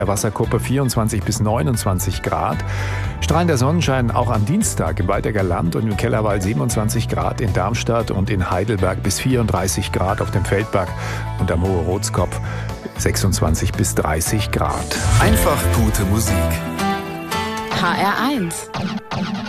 der Wasserkuppe 24 bis 29 Grad. Strahlender Sonnenschein auch am Dienstag im Waldecker Land und im Kellerwald 27 Grad, in Darmstadt und in Heidelberg bis 34 Grad auf dem Feldberg und am Hohe Rotskopf 26 bis 30 Grad. Einfach gute Musik. HR1